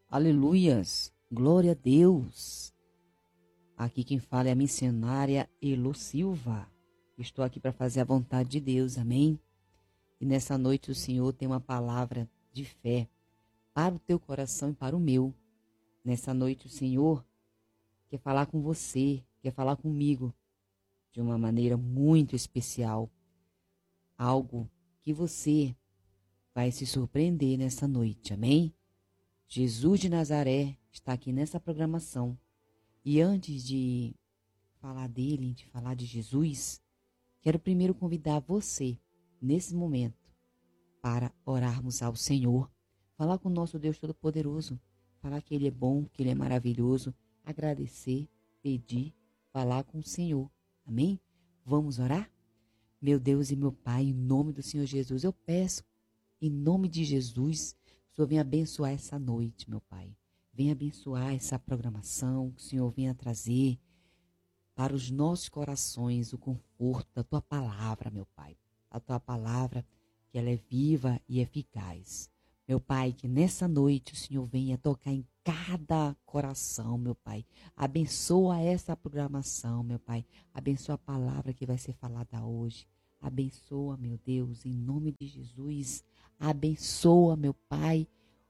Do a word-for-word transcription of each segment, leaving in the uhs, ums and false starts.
Aleluias, glória a Deus. Aqui quem fala é a missionária Elo Silva. Estou aqui para fazer a vontade de Deus, amém? E nessa noite o Senhor tem uma palavra de fé para o teu coração e para o meu. Nessa noite o Senhor quer falar com você, quer falar comigo de uma maneira muito especial. Algo que você vai se surpreender nessa noite, amém? Jesus de Nazaré está aqui nessa programação. E antes de falar dele, de falar de Jesus, quero primeiro convidar você, nesse momento, para orarmos ao Senhor, falar com o nosso Deus Todo-Poderoso, falar que Ele é bom, que Ele é maravilhoso, agradecer, pedir, falar com o Senhor. Amém? Vamos orar? Meu Deus e meu Pai, em nome do Senhor Jesus, eu peço, em nome de Jesus, que o Senhor venha abençoar essa noite, meu Pai. Venha abençoar essa programação, que o Senhor venha trazer para os nossos corações o conforto da Tua palavra, meu Pai. A Tua palavra, que ela é viva e eficaz. Meu Pai, que nessa noite o Senhor venha tocar em cada coração, meu Pai. Abençoa essa programação, meu Pai. Abençoa a palavra que vai ser falada hoje. Abençoa, meu Deus, em nome de Jesus. Abençoa, meu Pai,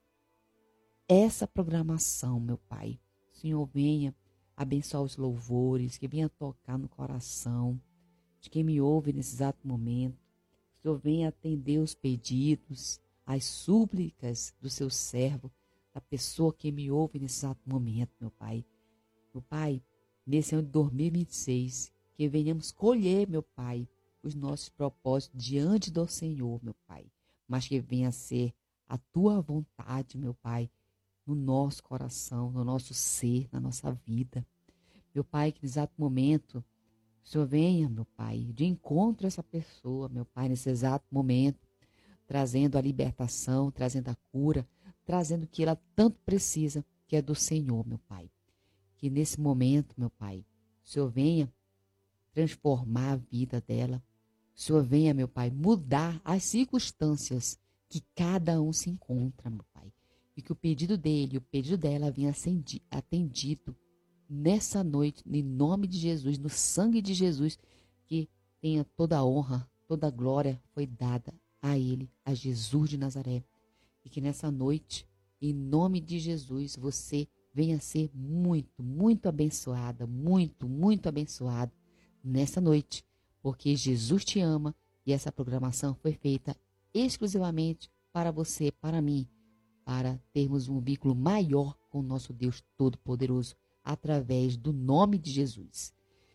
essa programação, meu Pai. O Senhor venha abençoar os louvores, que venha tocar no coração de quem me ouve nesse exato momento. O Senhor venha atender os pedidos, as súplicas do seu servo, da pessoa que me ouve nesse exato momento, meu Pai. Meu Pai, nesse ano de dois mil e vinte e seis, que venhamos colher, meu Pai, os nossos propósitos diante do Senhor, meu Pai. Mas que venha a ser a Tua vontade, meu Pai, no nosso coração, no nosso ser, na nossa vida. Meu Pai, que nesse exato momento, o Senhor venha, meu Pai, de encontro a essa pessoa, meu Pai, nesse exato momento, trazendo a libertação, trazendo a cura, trazendo o que ela tanto precisa, que é do Senhor, meu Pai. Que nesse momento, meu Pai, o Senhor venha transformar a vida dela. O Senhor venha, meu Pai, mudar as circunstâncias que cada um se encontra, meu Pai. E que o pedido dele, o pedido dela venha atendido nessa noite, em nome de Jesus, no sangue de Jesus, que tenha toda a honra, toda a glória foi dada a ele, a Jesus de Nazaré. E que nessa noite, em nome de Jesus, você venha ser muito, muito abençoada, muito, muito abençoado nessa noite, porque Jesus te ama e essa programação foi feita exclusivamente para você, para mim, para termos um vínculo maior com o nosso Deus Todo-Poderoso, através do nome de Jesus.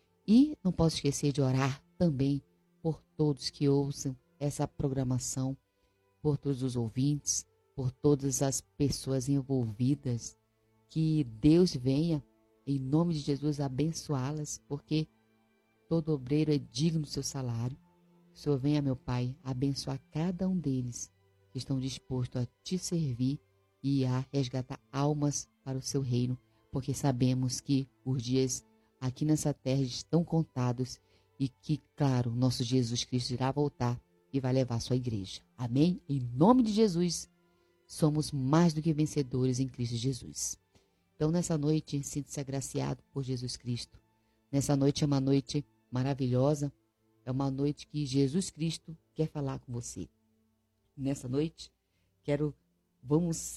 E não posso esquecer de orar também por todos que ouçam essa programação, por todos os ouvintes, por todas as pessoas envolvidas, que Deus venha, em nome de Jesus, abençoá-las, porque todo obreiro é digno do seu salário. O Senhor venha, meu Pai, abençoar cada um deles que estão dispostos a te servir e a resgatar almas para o seu reino, porque sabemos que os dias aqui nessa terra estão contados e que, claro, nosso Jesus Cristo irá voltar e vai levar a sua igreja. Amém? Em nome de Jesus, somos mais do que vencedores em Cristo Jesus. Então, nessa noite, sinta-se agraciado por Jesus Cristo. Nessa noite é uma noite maravilhosa, é uma noite que Jesus Cristo quer falar com você. Nessa noite, quero, vamos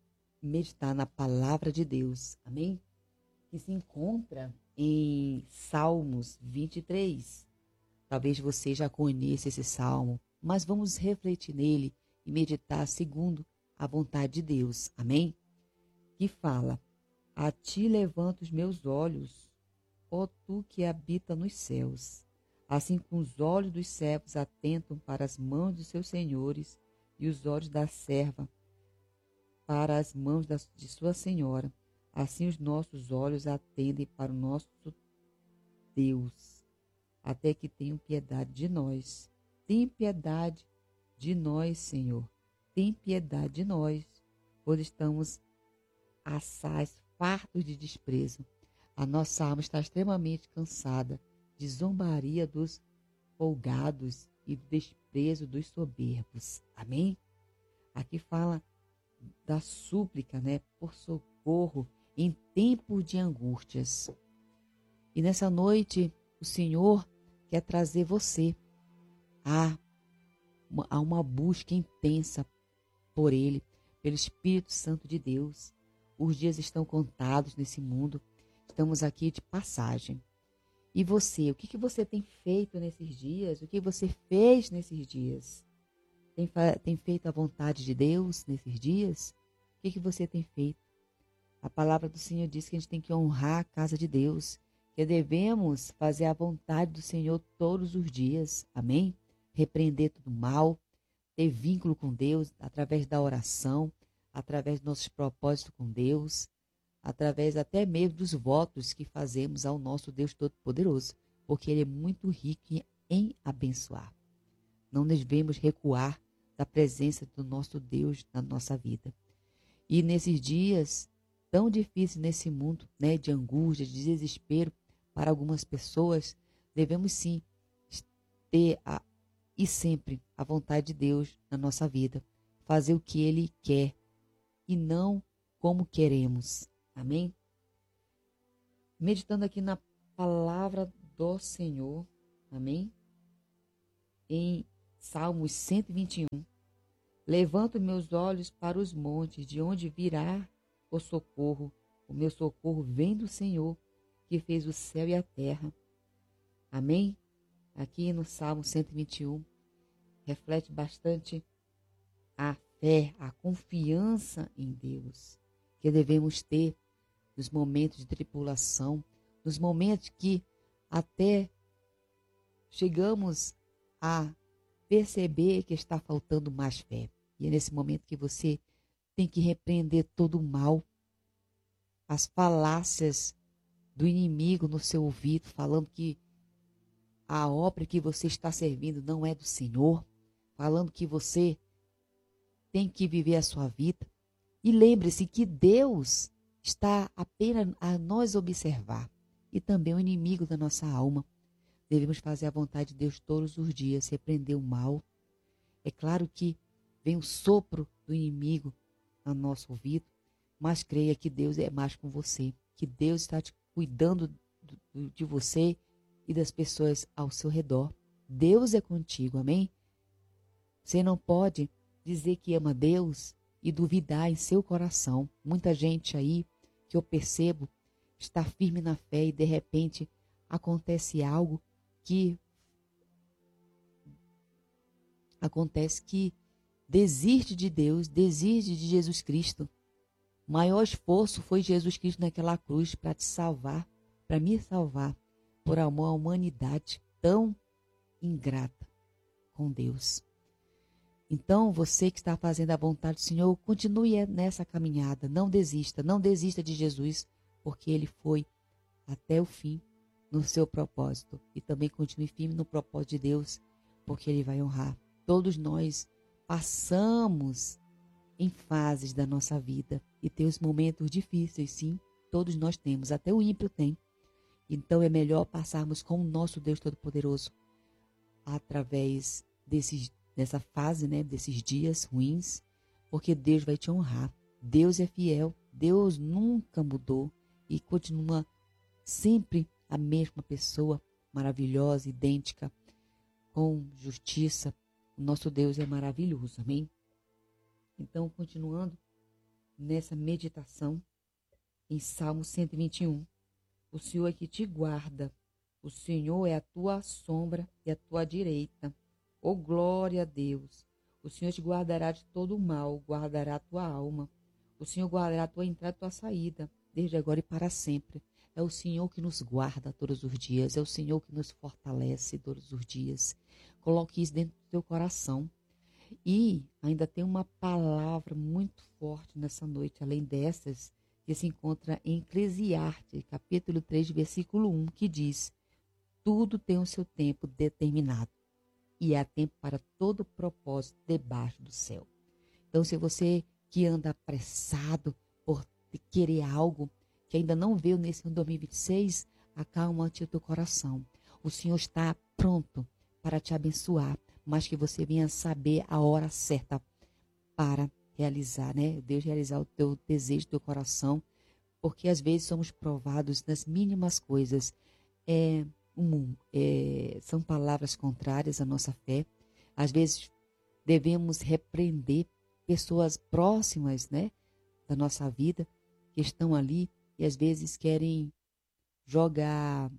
meditar na palavra de Deus, amém? Que se encontra em Salmos vinte e três. Talvez você já conheça esse salmo, mas vamos refletir nele e meditar segundo a vontade de Deus, amém? Que fala: a ti levanto os meus olhos, ó tu que habita nos céus. Assim como os olhos dos servos atentam para as mãos dos seus senhores e os olhos da serva para as mãos da, de sua senhora, assim os nossos olhos atendem para o nosso Deus, até que tenham piedade de nós. Tem piedade de nós, Senhor. Tem piedade de nós, pois estamos assaz, fartos de desprezo. A nossa alma está extremamente cansada de zombaria dos folgados e do desprezo dos soberbos. Amém? Aqui fala da súplica, né, por socorro em tempo de angústias. E nessa noite, o Senhor quer trazer você a uma, a uma busca intensa por Ele, pelo Espírito Santo de Deus. Os dias estão contados nesse mundo. Estamos aqui de passagem. E você, o que, que você tem feito nesses dias? O que você fez nesses dias? Tem, tem feito a vontade de Deus nesses dias? O que, que você tem feito? A palavra do Senhor diz que a gente tem que honrar a casa de Deus, que devemos fazer a vontade do Senhor todos os dias. Amém? Repreender todo mal, ter vínculo com Deus através da oração, através dos nossos propósitos com Deus, através até mesmo dos votos que fazemos ao nosso Deus Todo-Poderoso, porque Ele é muito rico em abençoar. Não devemos recuar da presença do nosso Deus na nossa vida. E nesses dias tão difíceis nesse mundo, né, de angústia, de desespero para algumas pessoas, devemos sim ter a, e sempre a vontade de Deus na nossa vida, fazer o que Ele quer e não como queremos. Amém? Meditando aqui na palavra do Senhor, amém? Em Salmos cento e vinte e um. Levanto meus olhos para os montes, de onde virá o socorro. O meu socorro vem do Senhor, que fez o céu e a terra. Amém? Aqui no Salmo cento e vinte e um, reflete bastante a fé, a confiança em Deus, que devemos ter nos momentos de tribulação, nos momentos que até chegamos a perceber que está faltando mais fé. E é nesse momento que você tem que repreender todo o mal, as falácias do inimigo no seu ouvido, falando que a obra que você está servindo não é do Senhor, falando que você tem que viver a sua vida. E lembre-se que Deus está apenas a nos observar, e também o inimigo da nossa alma. Devemos fazer a vontade de Deus todos os dias, repreender o mal. É claro que vem o sopro do inimigo no nosso ouvido, mas creia que Deus é mais com você, que Deus está te cuidando de você e das pessoas ao seu redor. Deus é contigo, amém? Você não pode dizer que ama Deus e duvidar em seu coração. Muita gente aí que eu percebo está firme na fé e de repente acontece algo que acontece que desiste de Deus, desiste de Jesus Cristo. O maior esforço foi Jesus Cristo naquela cruz para te salvar, para me salvar, por amor à humanidade tão ingrata com Deus. Então, você que está fazendo a vontade do Senhor, continue nessa caminhada, não desista, não desista de Jesus, porque Ele foi até o fim no seu propósito. E também continue firme no propósito de Deus, porque Ele vai honrar. Todos nós passamos em fases da nossa vida e tem os momentos difíceis, sim, todos nós temos, até o ímpio tem. Então é melhor passarmos com o nosso Deus Todo-Poderoso através desses, dessa fase, né, desses dias ruins, porque Deus vai te honrar. Deus é fiel, Deus nunca mudou e continua sempre a mesma pessoa, maravilhosa, idêntica, com justiça. O nosso Deus é maravilhoso, amém? Então, continuando nessa meditação em Salmo cento e vinte e um, o Senhor é que te guarda, o Senhor é a tua sombra e a tua direita. Oh, glória a Deus! O Senhor te guardará de todo o mal, guardará a tua alma. O Senhor guardará a tua entrada e a tua saída, desde agora e para sempre. É o Senhor que nos guarda todos os dias, é o Senhor que nos fortalece todos os dias. Coloque isso dentro do teu coração. E ainda tem uma palavra muito forte nessa noite, além dessas, que se encontra em Eclesiastes, capítulo três, versículo um, que diz: tudo tem o seu tempo determinado, e há tempo para todo propósito debaixo do céu. Então, se você que anda apressado por querer algo que ainda não veio nesse ano dois mil e vinte e seis, acalma-te o teu coração. O Senhor está pronto para te abençoar, mas que você venha saber a hora certa para realizar, né? Deus realizar o teu desejo, o teu coração, porque às vezes somos provados nas mínimas coisas. É, um, é, são palavras contrárias à nossa fé. Às vezes devemos repreender pessoas próximas, né, da nossa vida, que estão ali e às vezes querem jogar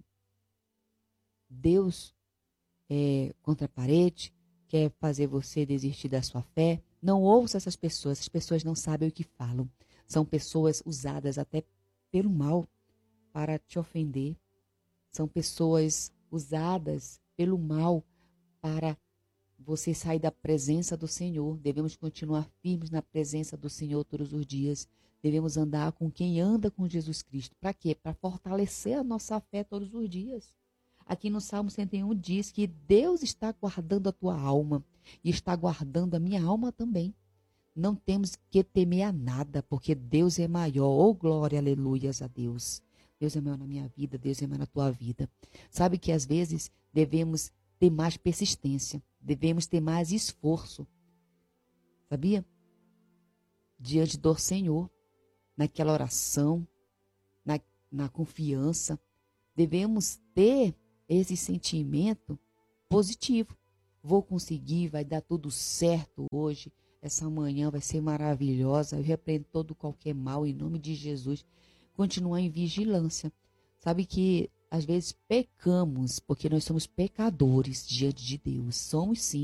Deus é, contra a parede, quer fazer você desistir da sua fé. Não ouça essas pessoas, essas pessoas não sabem o que falam. São pessoas usadas até pelo mal para te ofender. São pessoas usadas pelo mal para você sair da presença do Senhor. Devemos continuar firmes na presença do Senhor todos os dias. Devemos andar com quem anda com Jesus Cristo. Para quê? Para fortalecer a nossa fé todos os dias. Aqui no Salmo cento e um diz que Deus está guardando a tua alma e está guardando a minha alma também. Não temos que temer a nada, porque Deus é maior. Oh, glória, aleluias a Deus. Deus é maior na minha vida, Deus é maior na tua vida. Sabe que às vezes devemos ter mais persistência, devemos ter mais esforço. Sabia? Diante do Senhor, naquela oração, na, na confiança, devemos ter esse sentimento positivo. Vou conseguir, vai dar tudo certo hoje. Essa manhã vai ser maravilhosa. Eu repreendo todo qualquer mal em nome de Jesus. Continuar em vigilância. Sabe que às vezes pecamos porque nós somos pecadores diante de Deus. Somos sim.